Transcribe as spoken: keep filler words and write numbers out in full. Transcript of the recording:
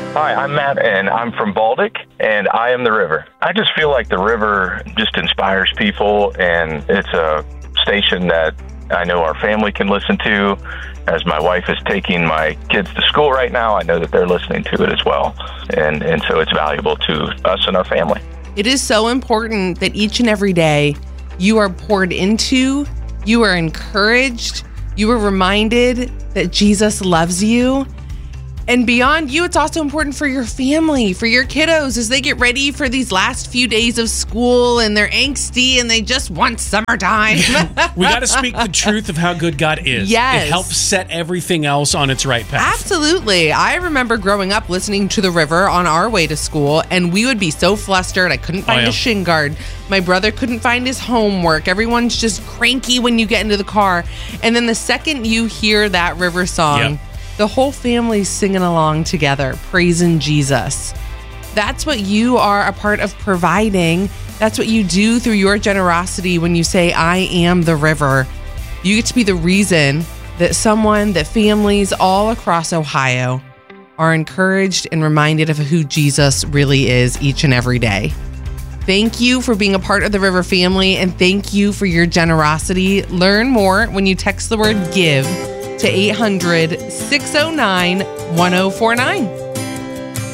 Hi, I'm Matt, and I'm from Baltic, and I am the river. I just feel like the river just inspires people, and it's a station that I know our family can listen to. As my wife is taking my kids to school right now, I know that they're listening to it as well, and, and so it's valuable to us and our family. It is so important that each and every day you are poured into, you are encouraged, you are reminded that Jesus loves you. And beyond you, it's also important for your family, for your kiddos, as they get ready for these last few days of school and they're angsty and they just want summertime. We got to speak the truth of how good God is. Yes. It helps set everything else on its right path. Absolutely. I remember growing up listening to the river on our way to school, and we would be so flustered. I couldn't find oh, yeah. a shin guard. My brother couldn't find his homework. Everyone's just cranky when you get into the car. And then the second you hear that river song, yep. the whole family's singing along together, praising Jesus. That's what you are a part of providing. That's what you do through your generosity when you say, I am the river. You get to be the reason that someone, that families all across Ohio are encouraged and reminded of who Jesus really is each and every day. Thank you for being a part of the River family, and thank you for your generosity. Learn more when you text the word GIVE to eight hundred, six oh nine, one oh four nine.